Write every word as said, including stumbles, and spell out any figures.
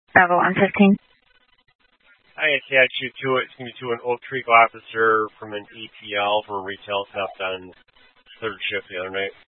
Bravo one fifteen. I attach you to it. It's going to be to an Oak Creek officer from an A T L for a retail theft on third shift the other night.